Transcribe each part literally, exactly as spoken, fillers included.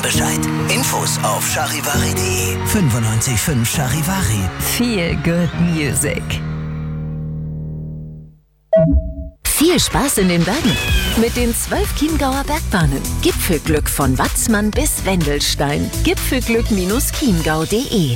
Bescheid. Infos auf charivari punkt de. fünfundneunzig Komma fünf Charivari. Feel good music. Viel Spaß in den Bergen mit den zwölf Chiemgauer Bergbahnen. Gipfelglück von Watzmann bis Wendelstein. Gipfelglück Chiemgau punkt de.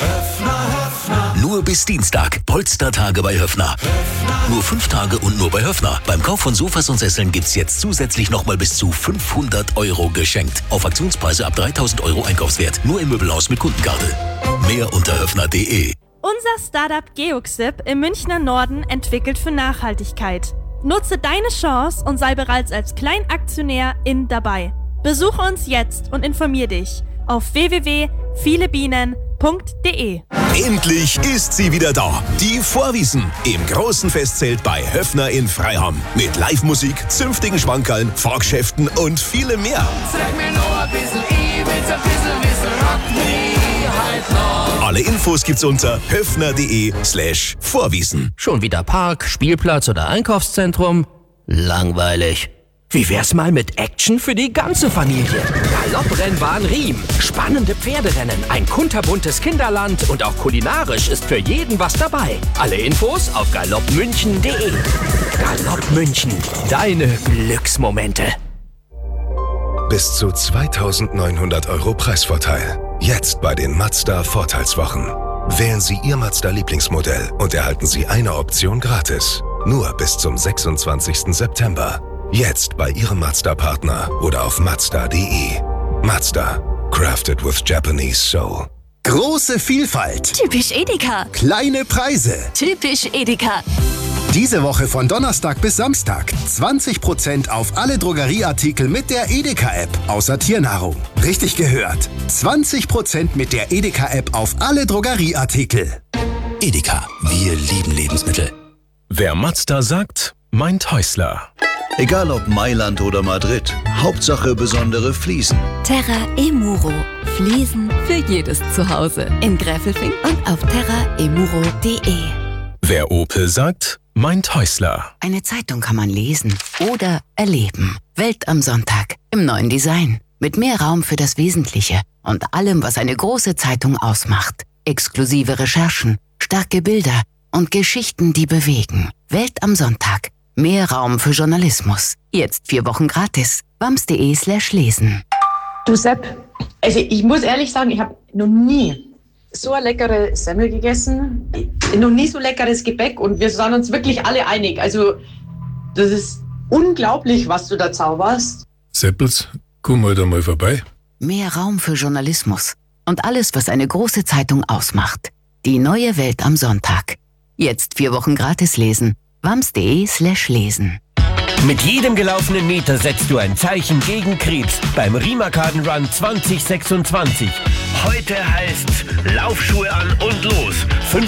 Nur bis Dienstag. Polstertage bei Höffner. Höffner. Nur fünf Tage und nur bei Höffner. Beim Kauf von Sofas und Sesseln gibt's jetzt zusätzlich nochmal bis zu fünfhundert Euro geschenkt. Auf Aktionspreise ab dreitausend Euro Einkaufswert. Nur im Möbelhaus mit Kundenkarte. Mehr unter höffner punkt de. Unser Startup Geoxip im Münchner Norden entwickelt für Nachhaltigkeit. Nutze deine Chance und sei bereits als Kleinaktionär in dabei. Besuche uns jetzt und informier dich auf w w w punkt viele bienen punkt de. Endlich ist sie wieder da. Die Vorwiesen im großen Festzelt bei Höffner in Freiham. Mit Live-Musik, zünftigen Schmankerln, Fahrgeschäften und vielem mehr. Sag mir noch ein bisschen, ich will's ein bisschen wissen, rock mich halt noch. Alle Infos gibt's unter höffner punkt de slash Vorwiesen. Schon wieder Park, Spielplatz oder Einkaufszentrum? Langweilig. Wie wär's mal mit Action für die ganze Familie? Galopprennbahn Riem, spannende Pferderennen, ein kunterbuntes Kinderland und auch kulinarisch ist für jeden was dabei. Alle Infos auf galopp münchen punkt de. Galopp München, deine Glücksmomente. Bis zu zweitausendneunhundert Euro Preisvorteil. Jetzt bei den Mazda Vorteilswochen. Wählen Sie Ihr Mazda-Lieblingsmodell und erhalten Sie eine Option gratis. Nur bis zum sechsundzwanzigsten September. Jetzt bei Ihrem Mazda-Partner oder auf mazda punkt de. Mazda. Crafted with Japanese soul. Große Vielfalt. Typisch Edeka. Kleine Preise. Typisch Edeka. Diese Woche von Donnerstag bis Samstag zwanzig Prozent auf alle Drogerieartikel mit der Edeka-App, außer Tiernahrung. Richtig gehört. zwanzig Prozent mit der Edeka-App auf alle Drogerieartikel. Edeka. Wir lieben Lebensmittel. Wer Mazda sagt, meint Häusler. Egal ob Mailand oder Madrid, Hauptsache besondere Fliesen. Terra Emuro. Fliesen für jedes Zuhause. In Gräfelfing und auf terra emuro punkt de. Wer Opel sagt, meint Häusler. Eine Zeitung kann man lesen oder erleben. Welt am Sonntag im neuen Design. Mit mehr Raum für das Wesentliche und allem, was eine große Zeitung ausmacht. Exklusive Recherchen, starke Bilder und Geschichten, die bewegen. Welt am Sonntag. Mehr Raum für Journalismus. Jetzt vier Wochen gratis. wams punkt de slash lesen. Du Sepp, also ich muss ehrlich sagen, ich habe noch nie so eine leckere Semmel gegessen, noch nie so leckeres Gebäck und wir sind uns wirklich alle einig. Also das ist unglaublich, was du da zauberst. Seppels, komm mal da mal vorbei. Mehr Raum für Journalismus und alles, was eine große Zeitung ausmacht. Die neue Welt am Sonntag. Jetzt vier Wochen gratis lesen. wams punkt de slash lesen. Mit jedem gelaufenen Meter setzt du ein Zeichen gegen Krebs beim Riemakaden Run zwanzig sechsundzwanzig. Heute heißt Laufschuhe an und los. fünf